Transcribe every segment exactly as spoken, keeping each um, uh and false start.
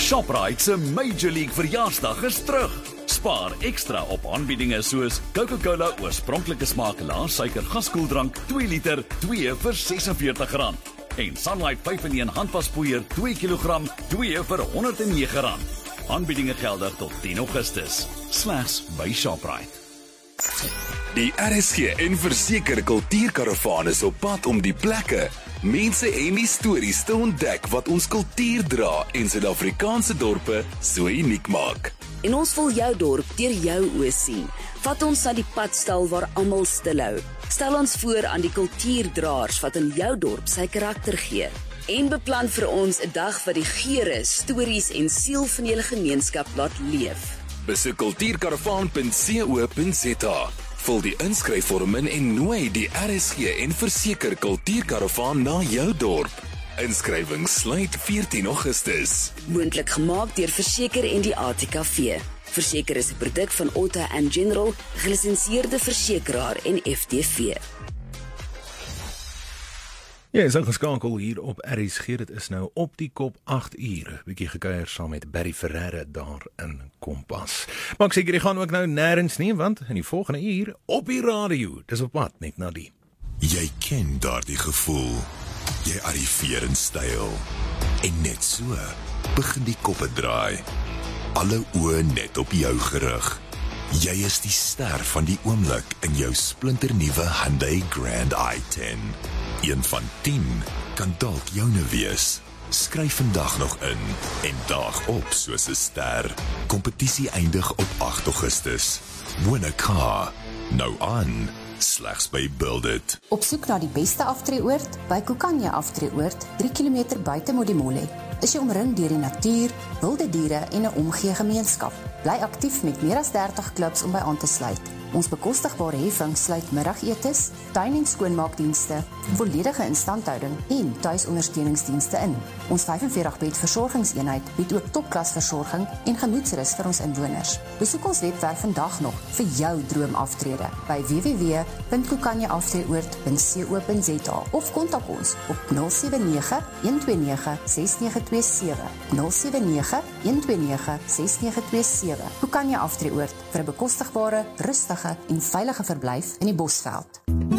Shoprite se Major League verjaarsdag is terug. Spaar ekstra op aanbiedinge soos Coca-Cola oorspronklike smaak lae suiker gaskoeldrank twee liter twee vir ses en veertig rand. En Sunlight vyf in een handwaspoeier twee kilogram twee vir honderd en nege rand. Aanbiedinge geldig tot tien Augustus. Slegs by Shoprite. Die R S G en Verseker Kultuurkaravaan is op pad om die plekke, mense en die stories te ontdek wat ons kultuur dra en Suid-Afrikaanse dorpe so uniek maak. En ons wil jou dorp deur jou oë sien. Vat ons na die padstal waar almal stilhou. Stel ons voor aan die kultuurdraers wat in jou dorp sy karakter gee. En beplan vir ons 'n dag wat die geure, stories en siel van julle gemeenskap laat leef. Besoek kultuurkaravaan punt co punt za. Vul die inskryfvorm in en nooi die R S G en Verseker Kultuurkaravaan na jou dorp. Inskrywing sluit veertien Augustus. Moontlik gemaak deur Verseker en die A T K V. Verseker is 'n produk van Otta and General, gelisensieerde versekeraar en F T V. Ja, is ingeskakel hier op R S G. Dit is nou op die kop agt uur. Bietjie gekuier saam met Barry Ferreira daar in Kompas. Maar ek seker jy gaan ook nou nêrens nie, want in die volgende uur op die radio, dis op pad net na die. Jy ken daardie gevoel. Jy arriveer in styl. En net so begin die koppe draai. Alle oë net op jou gerig. Jy is die ster van die oomblik in jou splinternuwe Hyundai Grand i ten. Een van tien kan dalk joune wees. Skryf vandag nog in en daag op soos 'n ster. Kompetisie eindig op agt Augustus. Win a car. Nou aan, slegs by Build It. Op soek na die beste aftreeoord? By Kukanya Aftreeoord, drie kilometer buite Modimolle. Is jy omring deur die natuur, wilde diere en 'n omgee gemeenskap. Bly aktief met meer as dertig klubs om by aan te sluit. Ons bekostigbare heffing sluit middagetes, tuin- en skoonmaakdienste, volledige instandhouding en tuisondersteuningsdienste in. Ons vyf en veertig bed versorgingseenheid bied ook topklas versorging en gemoedsrus vir ons inwoners. Besoek ons webwerf vandag nog vir jou droomaftrede by w w w punt kukanya aftreeoord punt co punt za of kontak ons op nul sewe nege een twee nege ses nege twee sewe nul sewe nege een twee nege ses nege twee sewe. Kukanya Aftreeoord vir 'n bekostigbare, rustige en veilige verblyf in die Bosveld.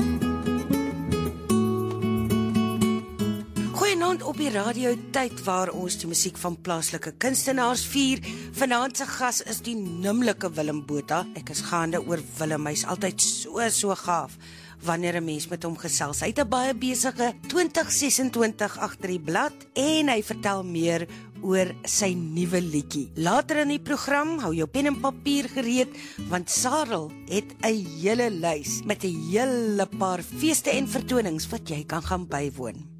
Goeienaand op die radio tyd waar ons die musiek van plaaslike kunstenaars vier. Vanaand se gas is die nimmerlike Willem Botha. Ek is gaande oor Willem, hy's altyd so so gaaf wanneer 'n mens met hom gesels. Hy het 'n baie besige twintig sesentwintig agter die blad en hy vertel meer oor sy nuwe liedjie. Later in die program hou jou pen en papier gereed, want Sarel het 'n hele lys met 'n hele paar feeste en vertonings wat jy kan gaan bywoon.